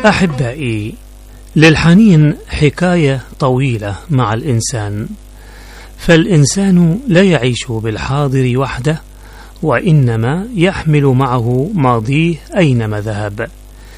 أحبائي، للحنين حكاية طويلة مع الإنسان، فالإنسان لا يعيش بالحاضر وحده، وإنما يحمل معه ماضيه أينما ذهب،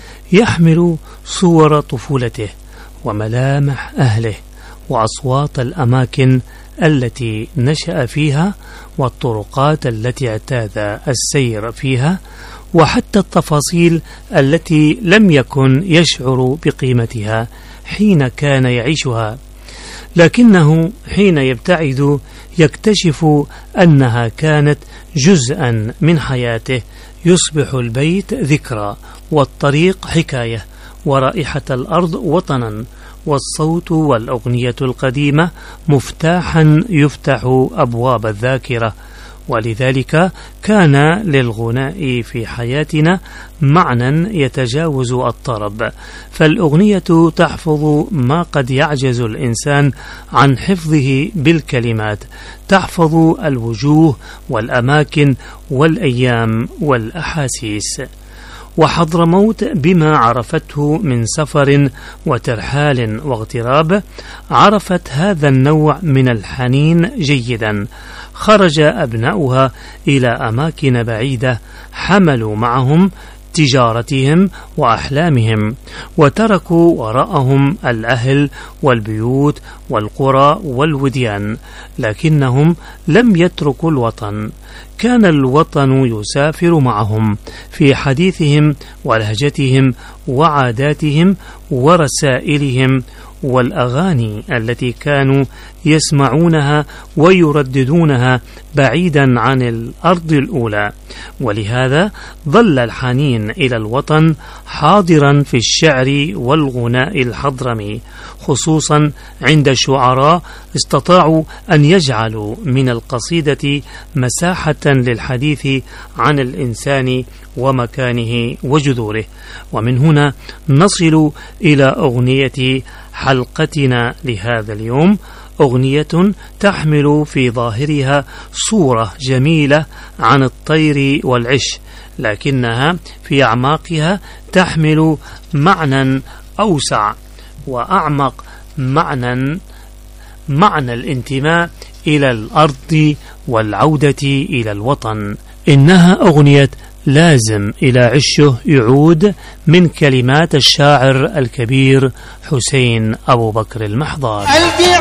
يحمل صور طفولته وملامح أهله وأصوات الأماكن التي نشأ فيها والطرقات التي اعتاد السير فيها، وحتى التفاصيل التي لم يكن يشعر بقيمتها حين كان يعيشها، لكنه حين يبتعد يكتشف أنها كانت جزءا من حياته. يصبح البيت ذكرى، والطريق حكاية، ورائحة الأرض وطنا، والصوت والأغنية القديمة مفتاحا يفتح أبواب الذاكرة. ولذلك كان للغناء في حياتنا معنى يتجاوز الطرب، فالأغنية تحفظ ما قد يعجز الإنسان عن حفظه بالكلمات، تحفظ الوجوه والأماكن والأيام والأحاسيس. وحضرموت بما عرفته من سفر وترحال واغتراب عرفت هذا النوع من الحنين جيدا. خرج أبناؤها إلى أماكن بعيدة، حملوا معهم تجارتهم وأحلامهم، وتركوا وراءهم الأهل والبيوت والقرى والوديان، لكنهم لم يتركوا الوطن. كان الوطن يسافر معهم في حديثهم ولهجتهم وعاداتهم ورسائلهم والأغاني التي كانوا يسمعونها ويرددونها بعيدا عن الأرض الأولى. ولهذا ظل الحنين إلى الوطن حاضرا في الشعر والغناء الحضرمي، خصوصا عند شعراء استطاعوا أن يجعلوا من القصيدة مساحة للحديث عن الإنسان ومكانه وجذوره. ومن هنا نصل إلى أغنية حلقتنا لهذا اليوم، أغنية تحمل في ظاهرها صورة جميلة عن الطير والعش، لكنها في أعماقها تحمل معنى أوسع وأعمق، معنى الانتماء إلى الأرض والعودة إلى الوطن. إنها أغنية لازم إلى عشه يعود، من كلمات الشاعر الكبير حسين أبو بكر المحضار.